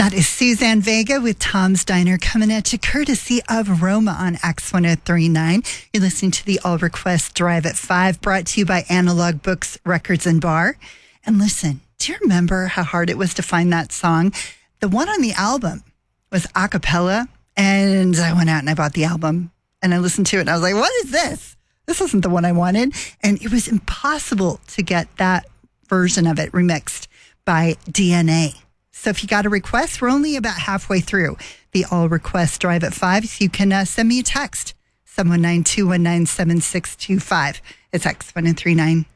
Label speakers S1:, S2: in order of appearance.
S1: That is Suzanne Vega with Tom's Diner coming at you courtesy of Roma on X1039. You're listening to the All Request Drive at 5, brought to you by Analog Books, Records and Bar. And listen, do you remember how hard it was to find that song? The one on the album was a cappella, and I went out and I bought the album and I listened to it and I was like, what is this? This isn't the one I wanted. And it was impossible to get that version of it remixed by DNA. So if you got a request, we're only about halfway through the All Request Drive at 5. So you can send me a text, 719-219-7625. It's X1039.